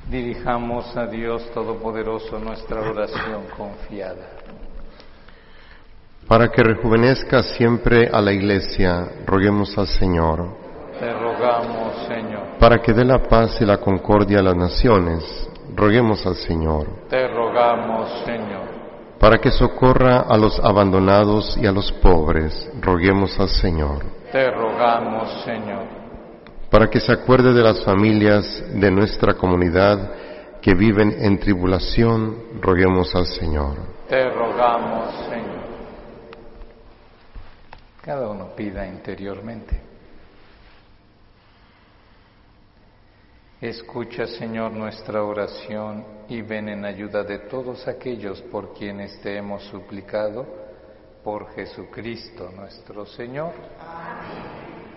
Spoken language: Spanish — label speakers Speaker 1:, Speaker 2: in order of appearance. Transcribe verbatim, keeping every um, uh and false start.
Speaker 1: Dirijamos a Dios Todopoderoso nuestra oración confiada.
Speaker 2: Para que rejuvenezca siempre a la Iglesia, roguemos al Señor.
Speaker 1: Te rogamos, Señor.
Speaker 2: Para que dé la paz y la concordia a las naciones, roguemos al Señor.
Speaker 1: Te rogamos, Señor.
Speaker 2: Para que socorra a los abandonados y a los pobres, roguemos al Señor.
Speaker 1: Te rogamos, Señor.
Speaker 2: Para que se acuerde de las familias de nuestra comunidad que viven en tribulación, roguemos al Señor.
Speaker 1: Te rogamos, Señor. Cada uno pida interiormente. Escucha, Señor, nuestra oración y ven en ayuda de todos aquellos por quienes te hemos suplicado, por Jesucristo nuestro Señor. Amén.